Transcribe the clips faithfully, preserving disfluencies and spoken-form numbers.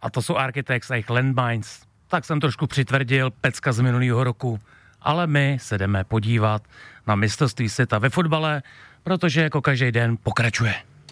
a to jsou Architects a jejich Landmines. Tak jsem trošku přitvrdil, pecka z minulého roku, ale my se jdeme podívat na mistrovství světa ve fotbale, protože jako každý den pokračuje.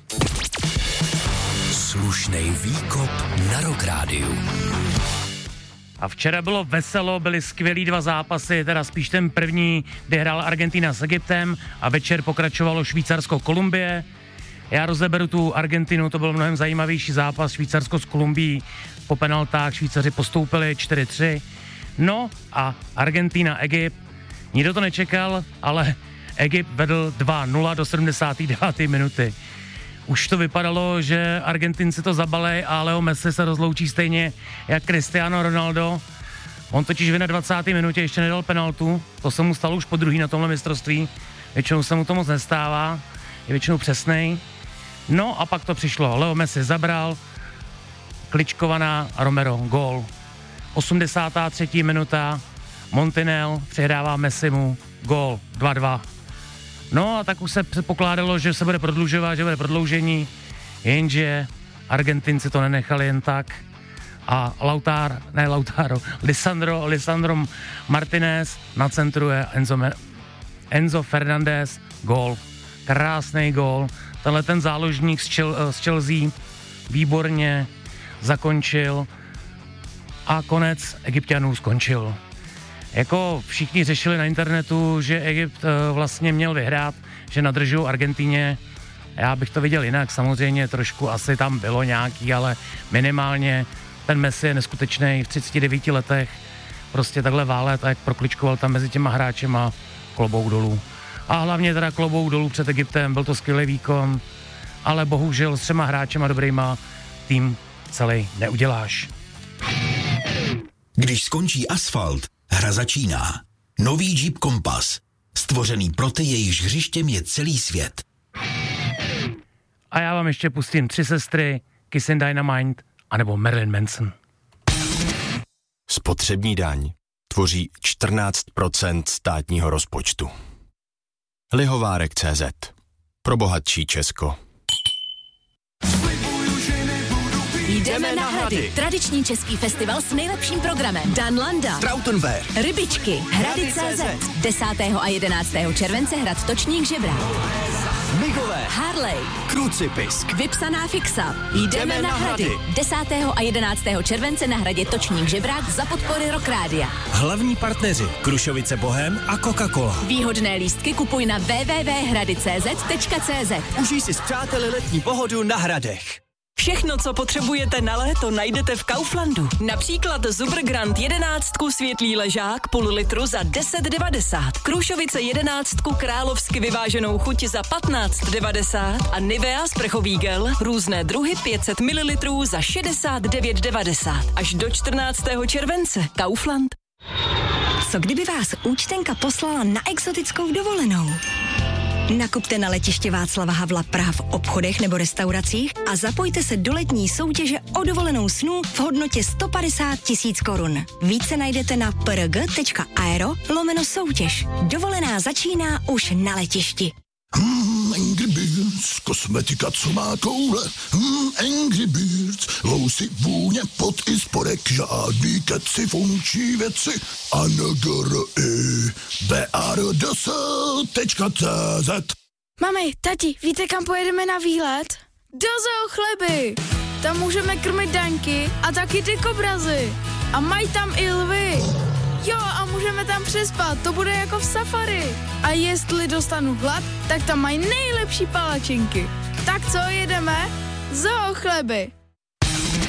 Slušnej výkop na Rock Rádiu. A včera bylo veselo, byly skvělý dva zápasy, teda spíš ten první, kdy hrál Argentina s Egyptem a večer pokračovalo Švýcarsko-Kolumbie. Já rozeberu tu Argentinu, to byl mnohem zajímavější zápas, Švýcarsko s Kolumbií, po penaltách Švýcaři postoupili čtyři tři. No a Argentina, Egypt, nikdo to nečekal, ale Egypt vedl dva nula do sedmdesáté deváté minuty. Už to vypadalo, že Argentinci to zabalej a Leo Messi se rozloučí stejně jak Cristiano Ronaldo. On totiž v dvacáté minutě ještě nedal penaltu, to se mu stalo už po druhý na tomhle mistrovství. Většinou se mu to moc nestává, je většinou přesnej. No a pak to přišlo, Leo Messi zabral, kličkovaná a Romero gól. osmdesátá třetí minuta, Montiel přehrává Messimu, gól dva dva. No a tak už se předpokládalo, že se bude prodlužovat, že bude prodloužení, jenže Argentinci to nenechali jen tak a Lautaro, ne Lautaro, Lisandro, Lisandro Martinez nacentruje Enzo, Enzo Fernandez, gól, krásný gól, tenhle ten záložník z, Chel, z Chelsea výborně zakončil a konec Egypťanů skončil. Jako všichni řešili na internetu, že Egypt e, vlastně měl vyhrát, že nadržou Argentíně. Já bych to viděl jinak, samozřejmě trošku asi tam bylo nějaký, ale minimálně ten Messi je neskutečný v třiceti devíti letech. Prostě takhle válet a jak prokličkoval tam mezi těma hráčema, klobouk dolů. A hlavně teda klobouk dolů před Egyptem, byl to skvělý výkon, ale bohužel s třema hráčema dobrýma tým celý neuděláš. Když skončí asfalt, hra začíná. Nový Jeep Compass. Stvořený pro ty, jejichž hřištěm je celý svět. A já vám ještě pustím Tři sestry, Kiss and Dynamite, anebo Marilyn Manson. Spotřební daň tvoří čtrnáct procent státního rozpočtu. Lihovárek tečka cé zet. Pro bohatší Česko. Jdeme na Hrady. Tradiční český festival s nejlepším programem. Dan Landa, Trautenberg, Rybičky, Hrady tečka cé zet. desátého a jedenáctého července hrad Točník Žebrák. Migové, Harley, Krucipisk. Vypsaná fixa. Jdeme na Hrady. desátého a jedenáctého července na hradě Točník Žebrák za podpory Rock Rádia. Hlavní partneři Krušovice Bohem a Coca-Cola. Výhodné lístky kupuj na w w w tečka hrady tečka cé zet tečka cé zet. Užij si s přáteli letní pohodu na Hradech. Všechno, co potřebujete na léto, najdete v Kauflandu. Například Supergrand jedenáctku světlý ležák půl litru za deset devadesát, Krušovice jedenáctku královsky vyváženou chuť za patnáct devadesát a Nivea sprchový gel různé druhy pět set mililitrů za šedesát devět devadesát. Až do čtrnáctého července. Kaufland. Co kdyby vás účtenka poslala na exotickou dovolenou? Nakupte na letiště Václava Havla Praha v obchodech nebo restauracích a zapojte se do letní soutěže o dovolenou snů v hodnotě sto padesát tisíc korun. Více najdete na prg.aero lomeno soutěž. Dovolená začíná už na letišti. Hmm, Angry Birds, kosmetika, co má koule. Hmm, Angry Birds, lousy, vůně, pot i spodek, žádný keci, funkční věci. A N G R I B R D S tečka cé zet. Mami, tati, víte, kam pojedeme na výlet? Do Zoo Chleby. Tam můžeme krmit daňky a taky ty kobrazy. A mají tam i lvy. Jo, a můžeme tam přespat, to bude jako v safari. A jestli dostanu hlad, tak tam mají nejlepší palačinky. Tak co, jedeme? Zoo Chleby.